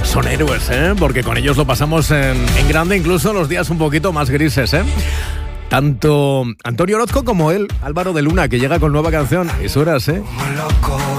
Son héroes, porque con ellos lo pasamos en grande, incluso los días un poquito más grises, Tanto Antonio Orozco como él, Álvaro de Luna, que llega con nueva canción. Eso eras,